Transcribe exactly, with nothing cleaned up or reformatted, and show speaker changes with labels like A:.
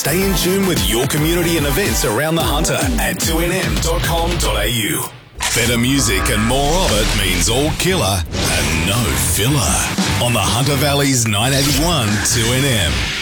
A: Stay in tune with your community and events around the Hunter at two n m dot com dot a u. Better music and more of it means all killer and no filler. On the Hunter Valley's nine eighty-one two N M.